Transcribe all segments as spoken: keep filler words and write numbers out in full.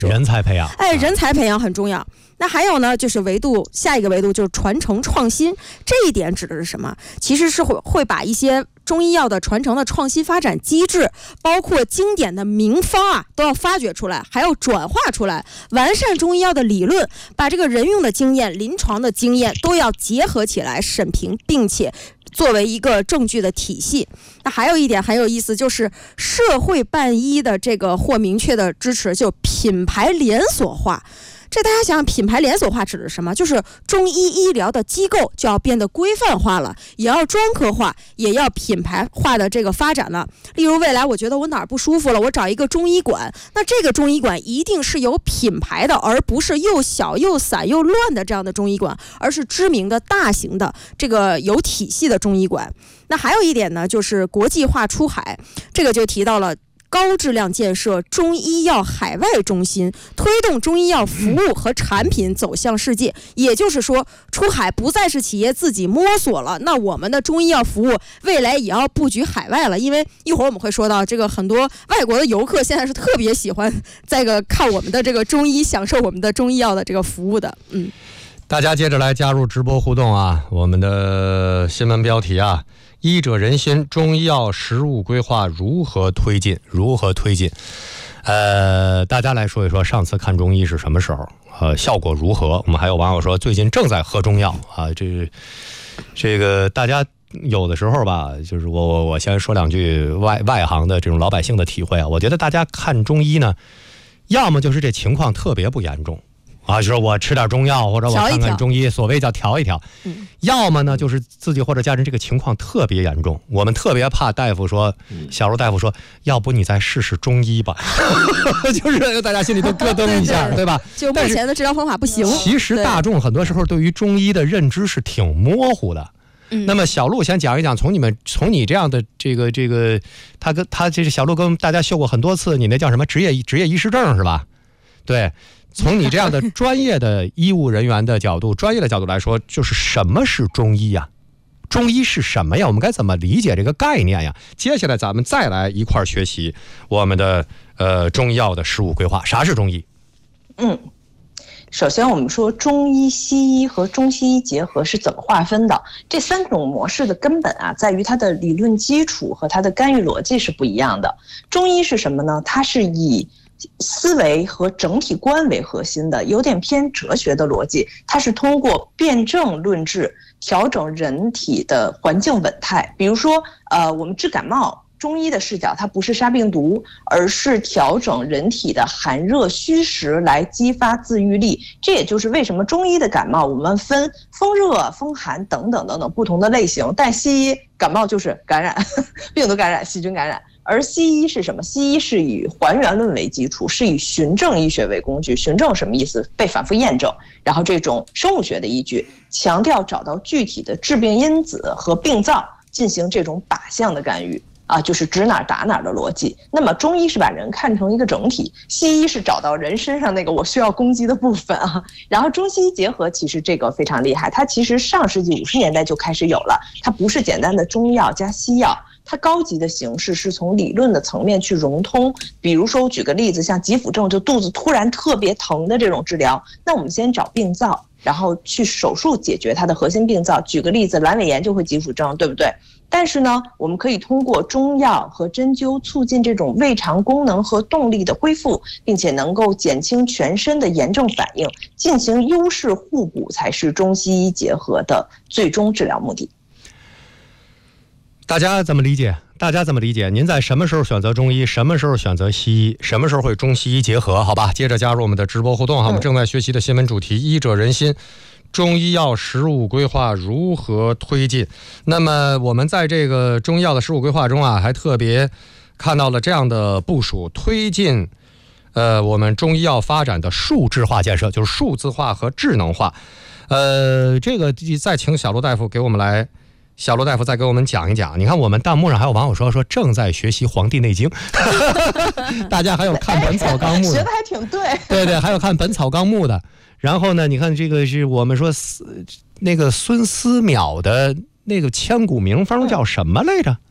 人才培养， 哎，人才培养很重要。那还有呢，就是维度，下一个维度就是传承创新。这一点指的是什么？其实是会会把一些中医药的传承的创新发展机制，包括经典的名方啊，都要发掘出来，还要转化出来，完善中医药的理论，把这个人用的经验、临床的经验都要结合起来审评，并且作为一个证据的体系。那还有一点很有意思，就是社会办医的这个或明确的支持，就品牌连锁化。这大家想想，品牌连锁化指的是什么？就是中医医疗的机构就要变得规范化了，也要专科化，也要品牌化的这个发展了。例如未来我觉得我哪儿不舒服了，我找一个中医馆，那这个中医馆一定是有品牌的，而不是又小又散又乱的这样的中医馆，而是知名的大型的这个有体系的中医馆。那还有一点呢，就是国际化出海，这个就提到了高质量建设中医药海外中心，推动中医药服务和产品走向世界。也就是说，出海不再是企业自己摸索了，那我们的中医药服务未来也要布局海外了。因为一会儿我们会说到，这个很多外国的游客现在是特别喜欢在个看我们的这个中医，享受我们的中医药的这个服务的。嗯， 大家接着来加入直播互动啊！我们的新闻标题啊，医者仁心，中医药实务规划如何推进？如何推进？呃，大家来说一说，上次看中医是什么时候？呃，效果如何？我们还有网友说，最近正在喝中药啊。这这个大家有的时候吧，就是我我我先说两句外外行的这种老百姓的体会啊。我觉得大家看中医呢，要么就是这情况特别不严重。啊，就是我吃点中药，或者我看看中医，所谓叫调一调。嗯，要么呢，就是自己或者家人这个情况特别严重，我们特别怕大夫说，小茹大夫说，要不你再试试中医吧，就是大家心里都咯噔一下，对, 对, 对吧？ 就目前的治疗方法不行。 其实大众很多时候对于中医的认知是挺模糊的。嗯、那么小鹿先讲一讲，从你们从你这样的这个这个，他跟他这是小鹿跟大家秀过很多次，你那叫什么职业职业医师证是吧？对。从你这样的专业的医务人员的角度，专业的角度来说，就是什么是中医呀？中医是什么呀？我们该怎么理解这个概念呀？接下来咱们再来一块儿学习我们的呃中医药的实务规划。啥是中医？ 嗯，首先我们说中医、西医和中西医结合是怎么划分的？这三种模式的根本啊，在于它的理论基础和它的干预逻辑是不一样的。中医是什么呢？它是以思维和整体观为核心的，有点偏哲学的逻辑。它是通过辩证论治调整人体的环境稳态。比如说，呃，我们治感冒，中医的视角它不是杀病毒，而是调整人体的寒热虚实来激发自愈力。这也就是为什么中医的感冒我们分风热、风寒等等等等不同的类型，但西医感冒就是感染，病毒感染、细菌感染。而西医是什么？西医是以还原论为基础，是以循证医学为工具。循证什么意思？被反复验证，然后这种生物学的依据，强调找到具体的致病因子和病灶，进行这种靶向的干预啊，就是指哪打哪的逻辑。那么中医是把人看成一个整体，西医是找到人身上那个我需要攻击的部分啊。然后中西医结合，其实这个非常厉害，它其实上世纪五十年代就开始有了，它不是简单的中药加西药。它高级的形式是从理论的层面去融通，比如说我举个例子，像急腹症，就肚子突然特别疼的这种治疗，那我们先找病灶，然后去手术解决它的核心病灶。举个例子，阑尾炎就会急腹症，对不对？但是呢，我们可以通过中药和针灸促进这种胃肠功能和动力的恢复，并且能够减轻全身的炎症反应，进行优势互补，才是中西医结合的最终治疗目的。 大家怎么理解？大家怎么理解？您在什么时候选择中医？什么时候选择西医？什么时候会中西医结合？好吧，接着加入我们的直播互动哈。我们正在学习的新闻主题：医者仁心，中医药实务规划如何推进？那么我们在这个中医药的实务规划中啊，还特别看到了这样的部署：推进呃我们中医药发展的数字化建设，就是数字化和智能化。呃，这个再请小罗大夫给我们来。小罗大夫再给我们讲一讲。你看我们弹幕上还有网友说说正在学习《黄帝内经》大家还有看《本草纲目》的， 学的还挺对。 对对，还有看《本草纲目》的。然后呢，你看这个是我们说那个孙思邈的那个千古名方叫什么来着？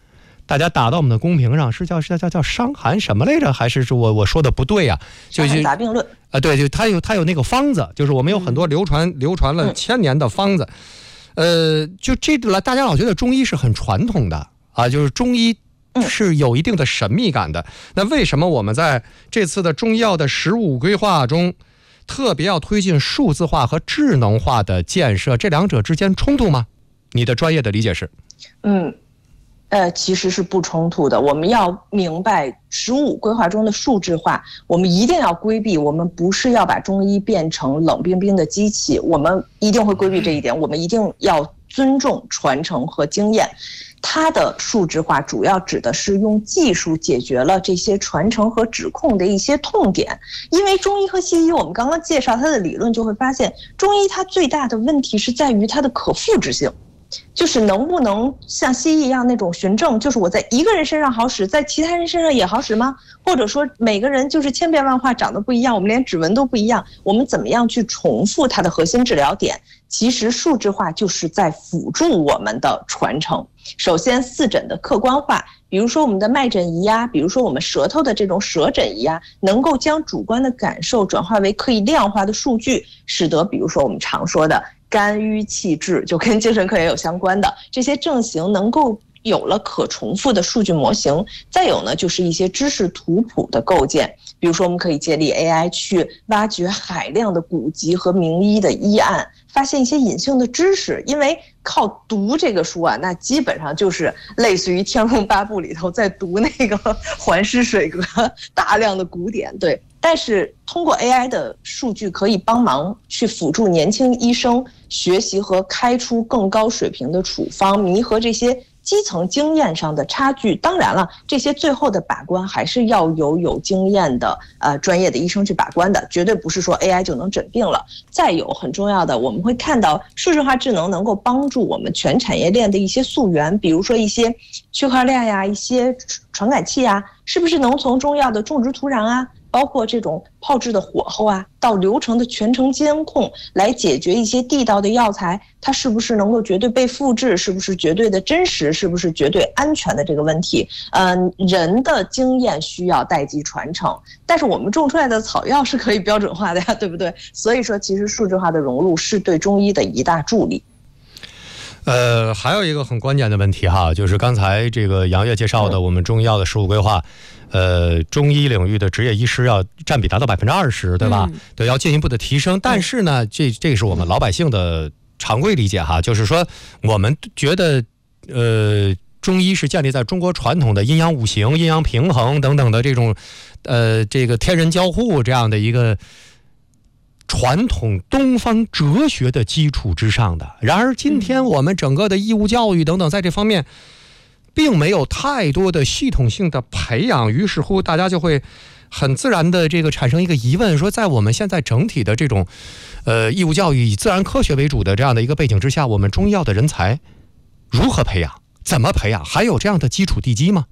大家打到我们的公屏上，是叫是叫叫叫伤寒什么来着？还是是我我说的不对呀、啊？就伤寒杂病论啊，对，就它有它有那个方子，就是我们有很多流传、嗯、流传了千年的方子。呃，就这个大家老觉得中医是很传统的啊，就是中医是有一定的神秘感的。那为什么我们在这次的中医药的十五规划中，特别要推进数字化和智能化的建设？这两者之间冲突吗？你的专业的理解是？ 嗯。呃，其实是不冲突的。我们要明白十五规划中的数字化，我们一定要规避。我们不是要把中医变成冷冰冰的机器，我们一定会规避这一点。我们一定要尊重传承和经验。它的数字化主要指的是用技术解决了这些传承和指控的一些痛点。因为中医和西医，我们刚刚介绍它的理论，就会发现中医它最大的问题是在于它的可复制性。就是能不能像西医一样那种循证，就是我在一个人身上好使，在其他人身上也好使吗？或者说每个人就是千变万化，长得不一样，我们连指纹都不一样，我们怎么样去重复它的核心治疗点？其实数字化就是在辅助我们的传承。首先四诊的客观化，比如说我们的脉诊仪啊，比如说我们舌头的这种舌诊仪啊，能够将主观的感受转化为可以量化的数据，使得比如说我们常说的肝郁气滞，就跟精神科也有相关的这些症型能够有了可重复的数据模型。再有呢，就是一些知识图谱的构建，比如说我们可以借力 A I 去挖掘海量的古籍和名医的医案，发现一些隐性的知识。因为靠读这个书啊，那基本上就是类似于《天龙八部》里头在读那个环师水阁大量的古典，对。但是通过 A I 的数据可以帮忙去辅助年轻医生学习和开出更高水平的处方，弥合这些基层经验上的差距。当然了，这些最后的把关还是要有有经验的呃专业的医生去把关的，绝对不是说 A I 就能诊病了。再有很重要的，我们会看到数字化智能能够帮助我们全产业链的一些溯源，比如说一些区块链呀、一些传感器啊，是不是能从中药的种植土壤啊，包括这种炮制的火候啊，到流程的全程监控，来解决一些地道的药材，它是不是能够绝对被复制，是不是绝对的真实，是不是绝对安全的这个问题。嗯，人的经验需要代际传承，但是我们种出来的草药是可以标准化的呀，对不对？所以说，其实数字化的融入是对中医的一大助力。 呃，还有一个很关键的问题哈，就是刚才这个杨月介绍的，我们中医药的十五规划，呃，中医领域的职业医师要占比达到百分之二十，对吧？嗯、对，要进一步的提升。但是呢，这这是我们老百姓的常规理解哈，就是说我们觉得，呃，中医是建立在中国传统的阴阳五行、阴阳平衡等等的这种，呃，这个天人交互这样的一个传统东方哲学的基础之上的。然而今天我们整个的义务教育等等在这方面并没有太多的系统性的培养，于是乎大家就会很自然的这个产生一个疑问，说在我们现在整体的这种呃义务教育以自然科学为主的这样的一个背景之下，我们中医药的人才如何培养，怎么培养，还有这样的基础地基吗？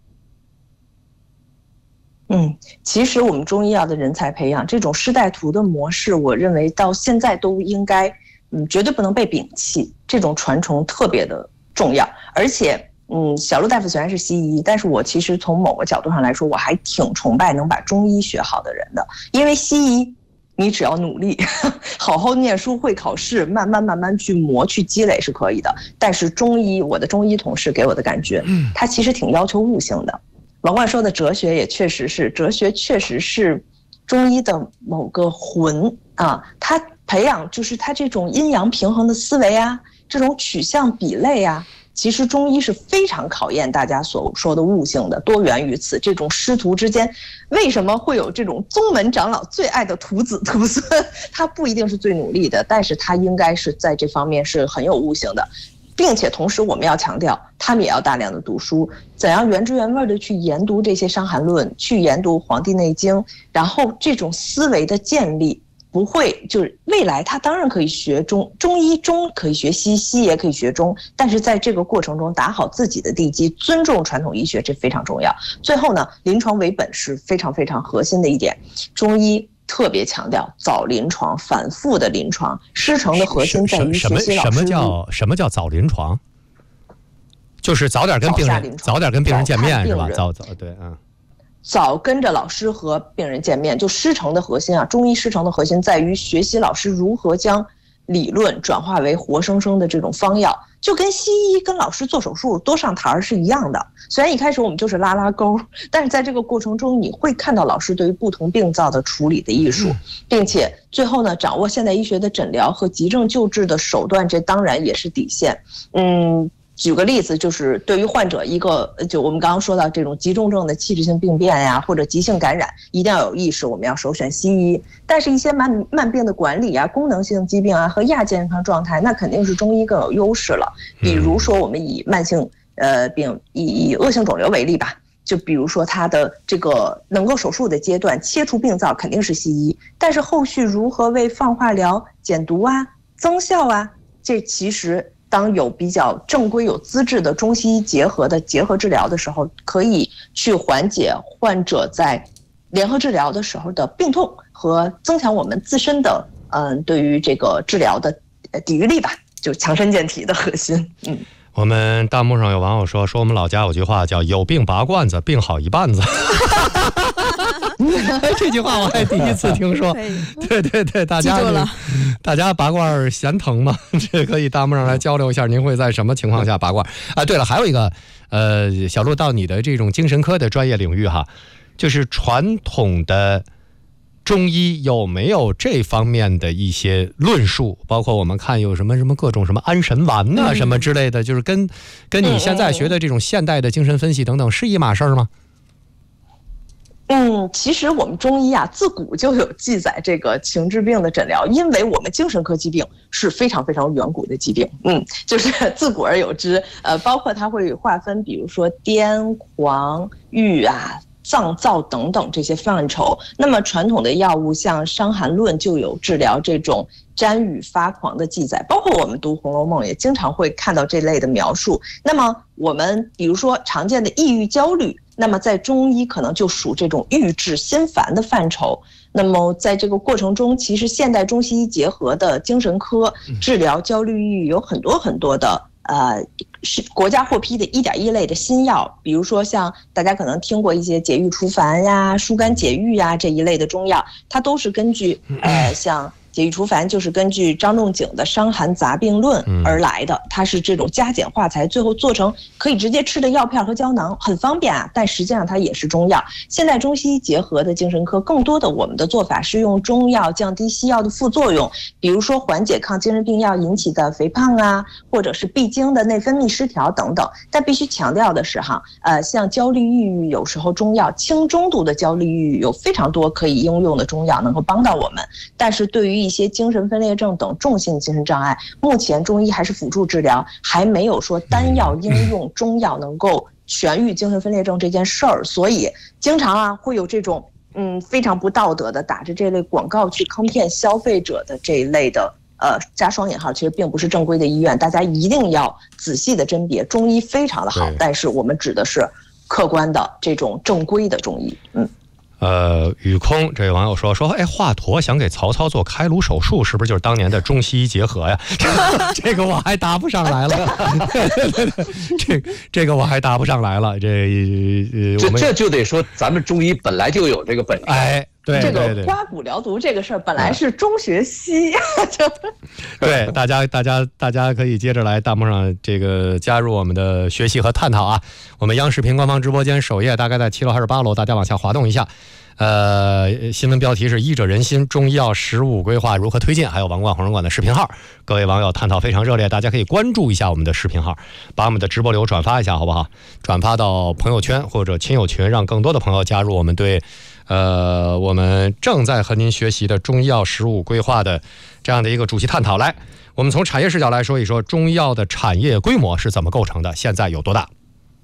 嗯，其实我们中医药的人才培养这种师带徒的模式，我认为到现在都应该，嗯，绝对不能被摒弃。这种传承特别的重要，而且，嗯，小陆大夫虽然是西医，但是我其实从某个角度上来说，我还挺崇拜能把中医学好的人的，因为西医你只要努力，好好念书，会考试，慢慢慢慢去磨去积累是可以的。但是中医，我的中医同事给我的感觉，他其实挺要求悟性的。王冠说的哲学也确实是，哲学确实是中医的某个魂啊，它培养就是它这种阴阳平衡的思维啊，这种取向比类啊，其实中医是非常考验大家所说的悟性的，多源于此。这种师徒之间为什么会有这种宗门长老最爱的徒子徒孙？他不一定是最努力的，但是他应该是在这方面是很有悟性的。并且同时我们要强调，他们也要大量的读书，怎样原汁原味的去研读这些伤寒论，去研读黄帝内经，然后这种思维的建立不会就是未来他当然可以学中中医，中可以学西，西也可以学中，但是在这个过程中打好自己的地基，尊重传统医学，这非常重要。最后呢，临床为本是非常非常核心的一点，中医特别强调早临床，反复的临床，师承的核心在于学习老师。 什么叫什么叫早临床？ 就是早点跟病人早点跟病人见面是吧？早早对嗯。 早跟着老师和病人见面，就师承的核心啊，中医师承的核心在于学习老师如何将理论转化为活生生的这种方药，就跟西医跟老师做手术多上台是一样的。虽然一开始我们就是拉拉钩，但是在这个过程中，你会看到老师对于不同病灶的处理的艺术，并且最后呢，掌握现代医学的诊疗和急症救治的手段，这当然也是底线。嗯。举个例子，就是对于患者一个，就我们刚刚说到这种急重症的器质性病变呀，或者急性感染，一定要有意识，我们要首选西医。但是，一些慢慢病的管理啊、功能性疾病啊和亚健康状态，那肯定是中医更有优势了。比如说，我们以慢性呃病、以以恶性肿瘤为例吧，就比如说它的这个能够手术的阶段，切除病灶肯定是西医，但是后续如何为放化疗减毒啊、增效啊，这其实。当有比较正规有资质的中西医结合的结合治疗的时候，可以去缓解患者在联合治疗的时候的病痛和增强我们自身的嗯对于这个治疗的抵御力吧，就强身健体的核心。嗯， 我们弹幕上有网友说说我们老家有句话叫有病拔罐子，病好一半子。这句话我还第一次听说。对对对，大家大家拔罐嫌疼吗？这可以弹幕上来交流一下，您会在什么情况下拔罐啊？对了，还有一个呃，小陆到你的这种精神科的专业领域哈，就是传统的中医有没有这方面的一些论述？包括我们看有什么什么各种什么安神丸呐、啊、什么之类的，就是跟跟你现在学的这种现代的精神分析等等是一码事儿吗？ 嗯，其实我们中医啊，自古就有记载这个情志病的诊疗，因为我们精神科疾病是非常非常远古的疾病，嗯，就是自古而有之。呃，包括它会划分，比如说癫狂、郁啊、脏躁等等这些范畴。那么传统的药物像《伤寒论》就有治疗这种沾雨发狂的记载，包括我们读《红楼梦》也经常会看到这类的描述。那么我们比如说常见的抑郁、焦虑。那么在中医可能就属这种郁滞心烦的范畴。那么在这个过程中，其实现代中西医结合的精神科治疗焦虑抑郁有很多很多的呃是国家获批的一点一类的新药，比如说像大家可能听过一些解郁除烦呀、疏肝解郁呀这一类的中药，它都是根据呃像。解郁除烦就是根据张仲景的《伤寒杂病论》而来的，它是这种加减化裁，最后做成可以直接吃的药片和胶囊，很方便啊。但实际上它也是中药。现在中西医结合的精神科，更多的我们的做法是用中药降低西药的副作用，比如说缓解抗精神病药引起的肥胖啊，或者是闭经的内分泌失调等等。但必须强调的是哈，呃，像焦虑抑郁，有时候中药轻中度的焦虑抑郁有非常多可以应用的中药能够帮到我们，但是对于一些精神分裂症等重性精神障碍，目前中医还是辅助治疗，还没有说单药应用中药能够痊愈精神分裂症这件事儿，所以经常啊会有这种嗯非常不道德的打着这类广告去坑骗消费者的这一类的呃加双引号，其实并不是正规的医院，大家一定要仔细的甄别。中医非常的好，但是我们指的是客观的这种正规的中医。嗯。 呃，雨空这位网友说说，哎，华佗想给曹操做开颅手术，是不是就是当年的中西医结合呀？这个我还答不上来了，这这个我还答不上来了。这呃， 这这就得说咱们中医本来就有这个本事。 哎，对对对， 这个刮骨疗毒这个事儿本来是中学西， 对大家大家大家可以接着来弹幕上这个加入我们的学习和探讨啊。我们央视频官方直播间首页大概在七楼还是八楼，大家往下滑动一下。呃，新闻标题是医者仁心，中医药实务规划如何推进，还有王冠红人馆的视频号，各位网友探讨非常热烈，大家可以关注一下我们的视频号，把我们的直播流转发一下好不好？转发到朋友圈或者亲友群，让更多的朋友加入我们对呃我们正在和您学习的中医药实务规划的这样的一个主题探讨。来，我们从产业视角来说一说中医药的产业规模是怎么构成的，现在有多大？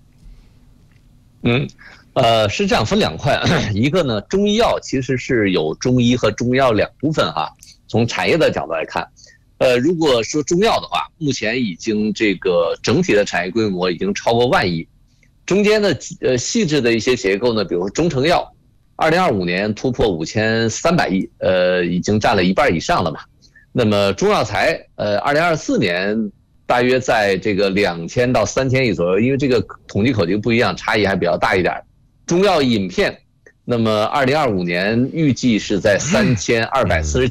嗯呃，是这样，分两块。一个呢，中医药其实是有中医和中药两部分哈。从产业的角度来看，呃，如果说中药的话，目前已经这个整体的产业规模已经超过万亿。中间的呃细致的一些结构呢，比如说中成药，二零二五年突破五千三百亿，呃，已经占了一半以上了嘛。那么中药材，呃，二零二四年大约在这个两千到三千亿左右，因为这个统计口径不一样，差异还比较大一点。中药饮片，那么二零二五年预计是在三千二百四十